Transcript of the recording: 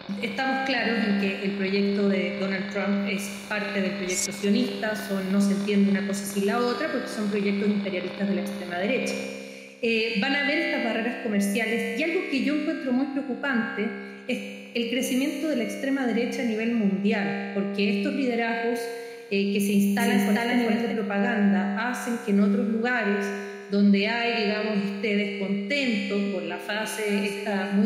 Estamos claros en que el proyecto de Donald Trump es parte del proyecto sionista, no se entiende una cosa sin la otra porque son proyectos imperialistas de la extrema derecha. Van a haber estas barreras comerciales y algo que yo encuentro muy preocupante es el crecimiento de la extrema derecha a nivel mundial, porque estos liderazgos que se instalan con esta propaganda hacen que en otros lugares donde hay, digamos, este descontento por la fase esta muy